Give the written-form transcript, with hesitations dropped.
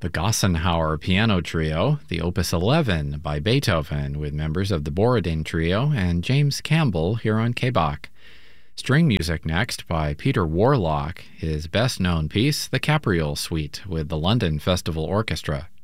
The Gassenhauer Piano Trio, the Opus 11 by Beethoven, with members of the Borodin Trio and James Campbell here on K-Bach. String music next by Peter Warlock, his best-known piece, the Capriole Suite, with the London Festival Orchestra.